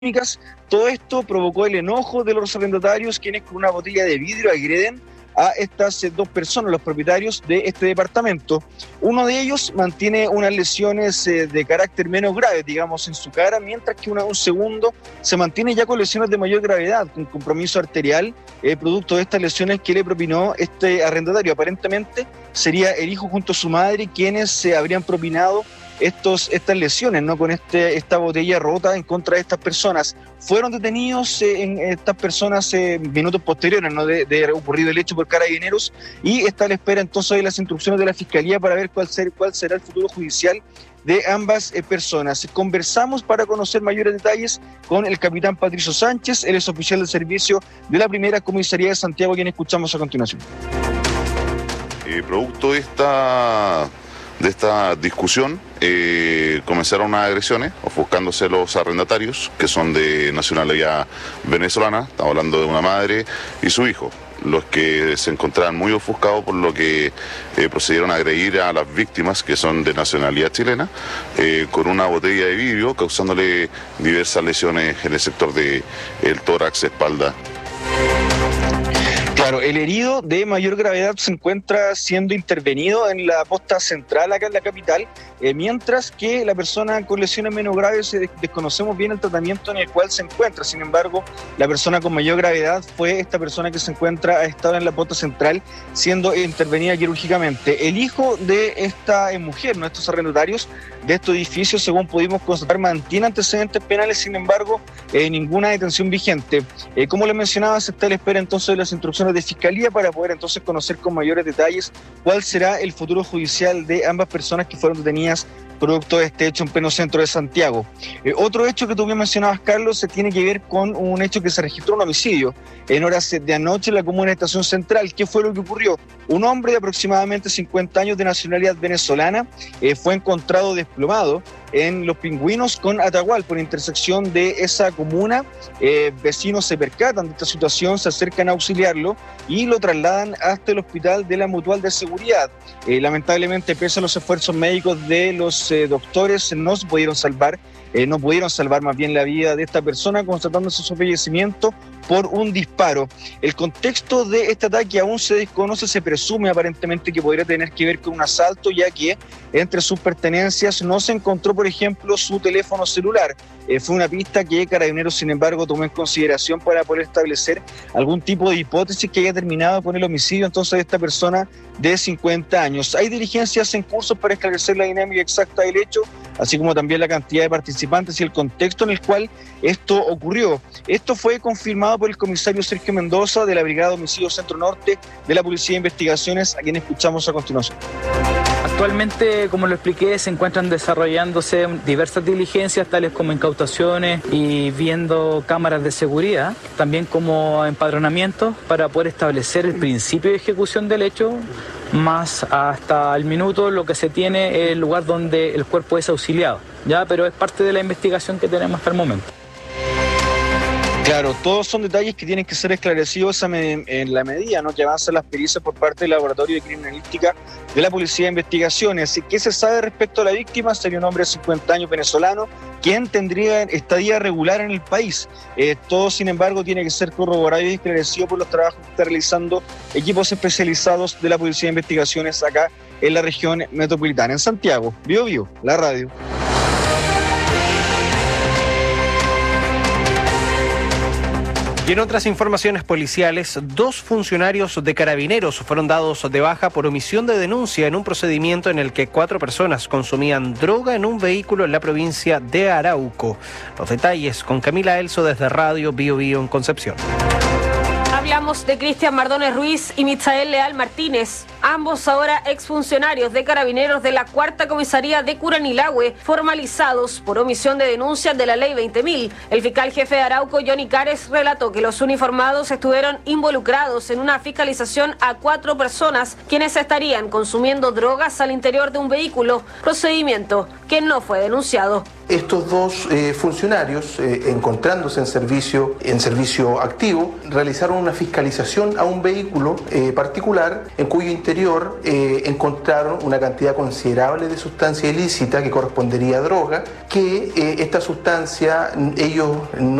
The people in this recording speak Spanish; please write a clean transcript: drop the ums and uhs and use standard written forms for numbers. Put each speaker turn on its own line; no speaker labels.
químicas. Todo esto provocó el enojo de los arrendatarios, quienes con una botella de vidrio agreden a estas dos personas, los propietarios de este departamento. Uno de ellos mantiene unas lesiones de carácter menos grave, digamos, en su cara, mientras que un segundo se mantiene ya con lesiones de mayor gravedad, con compromiso arterial, producto de estas lesiones que le propinó este arrendatario. Aparentemente sería el hijo junto a su madre quienes se habrían propinado estas lesiones, ¿no? Con esta botella rota en contra de estas personas. Fueron detenidos en estas personas minutos posteriores, ¿no? de haber ocurrido el hecho por Carabineros, y está a la espera entonces de las instrucciones de la Fiscalía para ver cuál será el futuro judicial de ambas personas. Conversamos para conocer mayores detalles con el capitán Patricio Sánchez, él es oficial de servicio de la primera comisaría de Santiago, quien escuchamos a continuación.
Producto de esta discusión, comenzaron unas agresiones, ofuscándose los arrendatarios, que son de nacionalidad venezolana, estamos hablando de una madre y su hijo, los que se encontraban muy ofuscados, por lo que procedieron a agredir a las víctimas, que son de nacionalidad chilena, con una botella de vidrio, causándole diversas lesiones en el sector del tórax, espalda.
Claro, el herido de mayor gravedad se encuentra siendo intervenido en la posta central acá en la capital, mientras que la persona con lesiones menos graves desconocemos bien el tratamiento en el cual se encuentra. Sin embargo, la persona con mayor gravedad fue esta persona que ha estado en la posta central siendo intervenida quirúrgicamente. El hijo de esta mujer, ¿no? Estos arrendatarios de estos edificios, según pudimos constatar, mantiene antecedentes penales, sin embargo, ninguna detención vigente. Como les mencionaba, se está a la espera entonces de las instrucciones de Fiscalía para poder entonces conocer con mayores detalles cuál será el futuro judicial de ambas personas que fueron detenidas producto de este hecho en pleno centro de Santiago. Otro hecho que tú bien mencionabas, Carlos, se tiene que ver con un hecho que se registró, un homicidio en horas de anoche en la comuna de Estación Central. ¿Qué fue lo que ocurrió? Un hombre de aproximadamente 50 años de nacionalidad venezolana fue encontrado desplomado en Los Pingüinos con Atahualpa, por intersección de esa comuna. Vecinos se percatan de esta situación, se acercan a auxiliarlo y lo trasladan hasta el hospital de la Mutual de Seguridad. Lamentablemente, pese a los esfuerzos médicos de los doctores, no pudieron salvar más bien la vida de esta persona, constatándose su fallecimiento por un disparo. El contexto de este ataque aún se desconoce, se presume aparentemente que podría tener que ver con un asalto, ya que entre sus pertenencias no se encontró, por ejemplo, su teléfono celular. Fue una pista que Carabineros, sin embargo, tomó en consideración para poder establecer algún tipo de hipótesis que haya terminado con el homicidio entonces de esta persona de 50 años. Hay diligencias en curso para esclarecer la dinámica exacta del hecho, así como también la cantidad de participantes y el contexto en el cual esto ocurrió. Esto fue confirmado por el comisario Sergio Mendoza de la Brigada de Homicidios Centro Norte de la Policía de Investigaciones, a quien escuchamos a continuación.
Actualmente, como lo expliqué, se encuentran desarrollándose diversas diligencias, tales como incautaciones y viendo cámaras de seguridad, también como empadronamiento para poder establecer el principio de ejecución del hecho, más hasta el minuto lo que se tiene el lugar donde el cuerpo es auxiliado, ¿ya? Pero es parte de la investigación que tenemos hasta el momento.
Claro, todos son detalles que tienen que ser esclarecidos en la medida, ¿no?, que avanzan las pericias por parte del Laboratorio de Criminalística de la Policía de Investigaciones. ¿Qué se sabe respecto a la víctima? Sería un hombre de 50 años venezolano, quien tendría estadía regular en el país. Todo, sin embargo, tiene que ser corroborado y esclarecido por los trabajos que están realizando equipos especializados de la Policía de Investigaciones acá en la región metropolitana. En Santiago, Bio Bio, la radio.
Y en otras informaciones policiales, 2 funcionarios de Carabineros fueron dados de baja por omisión de denuncia en un procedimiento en el que 4 personas consumían droga en un vehículo en la provincia de Arauco. Los detalles con Camila Elso desde Radio Bio Bio en Concepción.
Hablamos de Cristian Mardones Ruiz y Michael Leal Martínez, ambos ahora exfuncionarios de Carabineros de la Cuarta Comisaría de Curanilahue, formalizados por omisión de denuncias de la Ley 20.000. El fiscal jefe de Arauco, Johnny Cares, relató que los uniformados estuvieron involucrados en una fiscalización a 4 personas quienes estarían consumiendo drogas al interior de un vehículo, procedimiento que no fue denunciado.
Estos 2 funcionarios, encontrándose en servicio activo, realizaron una fiscalización a un vehículo particular en cuyo interior interior encontraron una cantidad considerable de sustancia ilícita que correspondería a droga, que esta sustancia ellos no